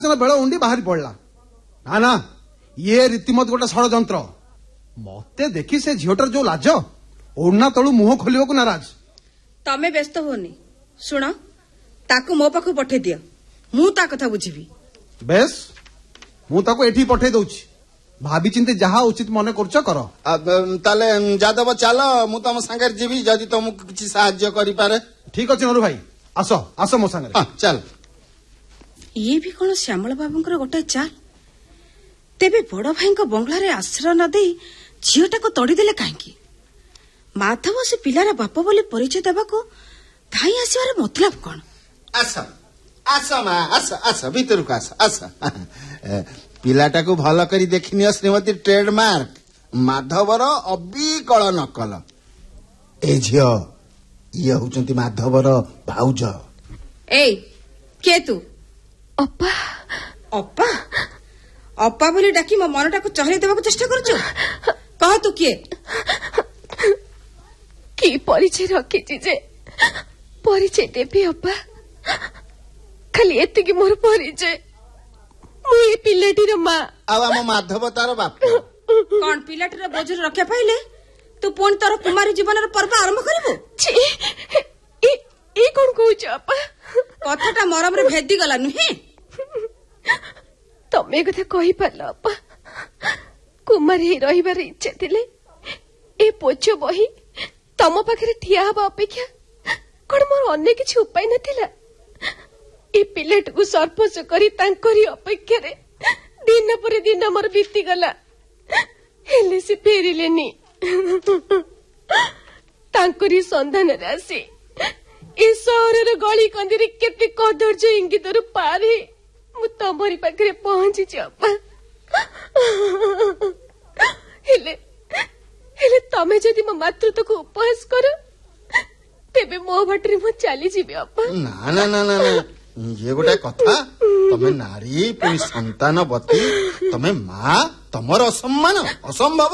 Bell उंडी बाहरी पड़ला ना ना ये रीतिमत गोटे षड़यंत्र मते देखी से झीटर जो लाज ओढ़ना तलू मुह खोलिया को नाराज। तमे व्यस्त होनी शुण ताकू मो पाखु पठे दियो मु ता कथा बुझीबी। बेस मु ताको एठी पठे दउछि भाभी चिंते जहा उचित मने करछ कर। ताले जादव चलो मु तम संगे जीवी जदि तुमको किछि सहाय्य करि पारे। ठीक अछि नरु भाई आसो आसो मो संगे। चल ये भी कोन श्यामल बाबूंकर गोटे चाल तेबे बड़ भाई बंगलारे आश्रय न दे झीटा को तोड़ी देले काहेकी माधव से पिलार बाप बोली परिचय देबाको धाई आसीबार मतलब कोन। आस आस मा आस आस भीतर को आस आस पिलाटा को भल करी देखिनियो श्रीमती ट्रेडमार्क माधवर अबिकल नकल ए झियो ये होचंती माधवर भाउज। ए के तू अप्पा अप्पा अप्पा बोली डाकी मो मनटा को चहरे देबाको चेष्टा करछु कह तू किए की परिचय रखी जे परिचय देबी अप्पा खाली एति की मोर परिचय मुई पिलाटीर मां आ हम माधव तार बाप कोन पिलाटीर बोझर रखे पाइले तू पुणी तोर कुमारी जीवन पर्व आरंभ करिबो। छी ए कोन कहूछ अप्पा कथाटा मरम रे भेदी गला नुहे तमे कथा कहि पारलो अप्पा कुमारी रहिबार इच्छा थिले ए पोछ बही तम पाखरे ठिया हबा अपेक्षा कोन मोर अन्य किछि उपाय नथिला ए पिलेट को सरपंच करी तांकरी अपेक्षा रे दिन पर दिन मोर बीती गला हेले से फेरिलेनी तांकरी संधान रे आसी ए शहर रे गली कंदी केते कदर्ज इंगित रु पारे मु तमरी पाखरे पहुंची छपा हेले हेले तमे जदि मो मातृत्व को उपहास करो तेबे मो भटरी मु चली जीबे अपा। ना ना ना ना ये गोटे कथा तमे नारी पुनी संतानवती तमे मां तमर असम्मान असंभव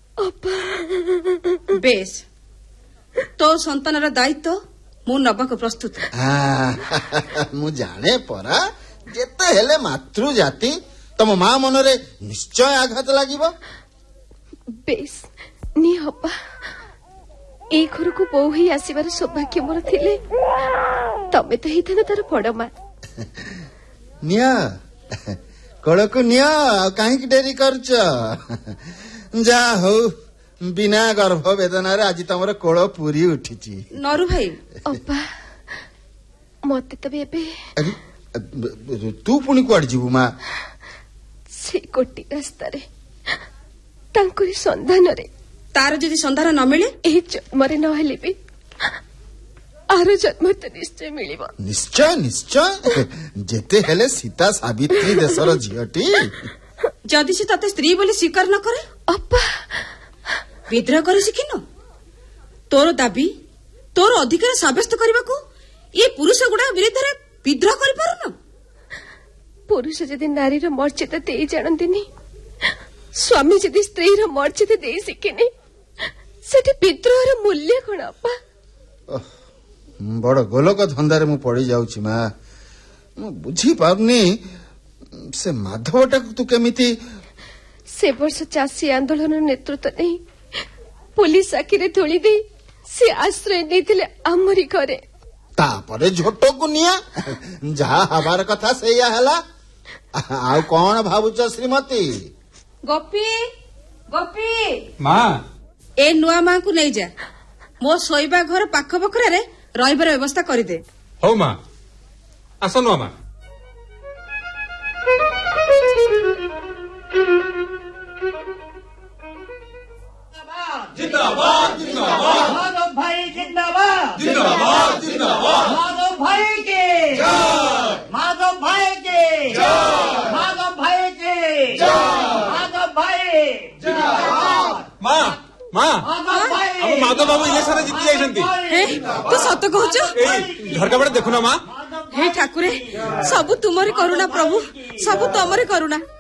बेस तो संतानर दायित्व मु नबा को प्रस्तुत मु जाने परा जेते हेले मातृ जाति तम मां मनरे निश्चय आघात लागिबो। बेस नी हपा ए घर को बहु ही आसीबार सौभाग्य मोर थिले तमे तो हिथन तार बड़ मां निया कळको निया काहे की डेरी करछ जा हो बिना गर्भ वेदना रे आज तमर कोळ पूरी उठिची। नरु भाई अब्बा मते तबे एबे अरे तू पुनी कोड जीवु मां से कोटी रास्ता रे तांकरी संधान रे तार जदि संधान न मिले ए जन्मरे न हेले भी आरो जन्म तो निश्चय मिलिबो। निश्चय निश्चय जेते हेले सीता सावित्री देशर झियटी जदि से तते स्त्री बोली स्वीकार न करे अप्पा विद्रोह करे सिखिनो तोर दाबी तोर अधिकार साब्यस्त करबा को ये पुरुष गुडा विरुद्ध रे विद्रोह करि पारन। पुरुष जदि नारी रो मर्यादा देई जानंतिनी स्वामी जदि स्त्री रो मर्यादा देई सिखिनी सेठी विद्रोह रो मूल्य कोन अप्पा। बड़ गोलक धंदारे मु पड़ी जाउची मा मु बुझी पारनी से माधवटा तू केमिति से वर्ष चासी आंदोलन नेतृत्व नहीं पुलिस आखिरे धोली दे से आश्रय नहीं आमरी घरे तापरे झोटो को निया जहा हबार कथा सेया हला आ कौन भाबुच श्रीमती गोपी गोपी मां ए नुआ मां को नहीं जा मो सोइबा घर पाख बखरा रे रहिबार व्यवस्था करि दे। हो मां आसो नुआ मां जिंदाबाद जिंदाबाद माधव भाई जिंदाबाद जिंदाबाद जिंदाबाद माधव भाई के जय माधव भाई के जय माधव भाई के जय माधव भाई जिंदाबाद मां मां माधव भाई अब माधव बाबू इलेक्शन जीति जाइछंती हे तू सत कहछ ए घर का बड़े देखो ना मां हे ठाकुरे सब तुमरे करुणा प्रभु सब तुमरे करुणा